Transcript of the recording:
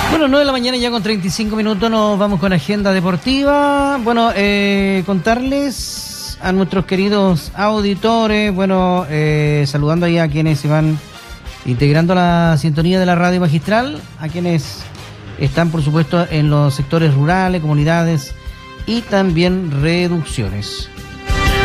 Bueno, 9 de la mañana ya con 35 minutos nos vamos con agenda deportiva. Bueno, contarles a nuestros queridos auditores, bueno, saludando ahí a quienes se van integrando la sintonía de la radio magistral, a quienes están por supuesto en los sectores rurales, comunidades y también reducciones.